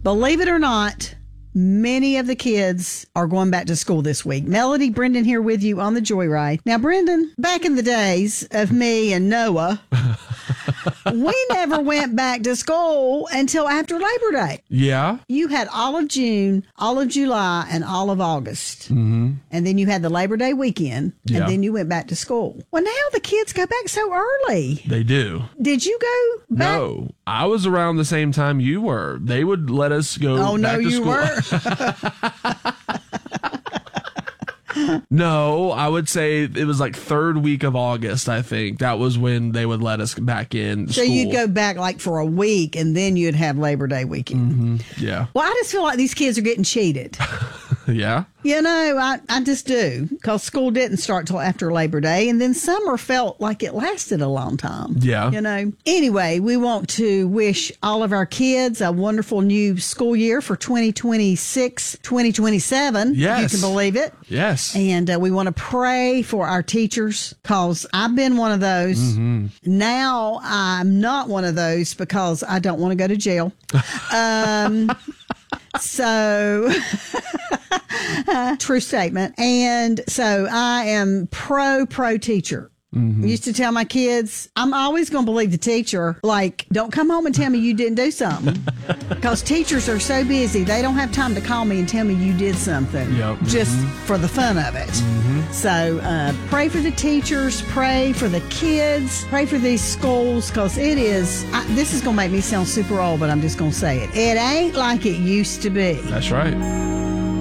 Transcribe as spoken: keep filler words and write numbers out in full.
believe it or not, many of the kids are going back to school this week. Melody, Brendan here with you on the Joyride. Now, Brendan, back in the days of me and Noah, we never went back to school until after Labor Day. Yeah. You had all of June, all of July, and all of August. Mm-hmm. And then you had the Labor Day weekend, Yeah. and then you went back to school. Well, now the kids go back so early. They do. Did you go back? No, I was around the same time you were. They would let us go Oh, no, back to you school. were? No, I would say it was like third week of August, I think. That was when they would let us back in So school. you'd go back like for a week, and then you'd have Labor Day weekend. Mm-hmm. Yeah. Well, I just feel like these kids are getting cheated. Yeah. You know, I, I just do, because school didn't start till after Labor Day, and then summer felt like it lasted a long time. Yeah. You know. Anyway, we want to wish all of our kids a wonderful new school year for twenty twenty-six, twenty twenty-seven. Yes. If you can believe it. Yes. And uh, we want to pray for our teachers, because I've been one of those. Mm-hmm. Now I'm not one of those because I don't want to go to jail. Um, so, true statement. And so I am pro, pro teacher. Mm-hmm. I used to tell my kids, I'm always going to believe the teacher. Like, don't come home and tell me you didn't do something. Because teachers are so busy, they don't have time to call me and tell me you did something. Yep. Just Mm-hmm. for the fun of it. Mm-hmm. So uh, pray for the teachers, pray for the kids, pray for these schools, because it is, I, this is going to make me sound super old, but I'm just going to say it. It ain't like it used to be. That's right.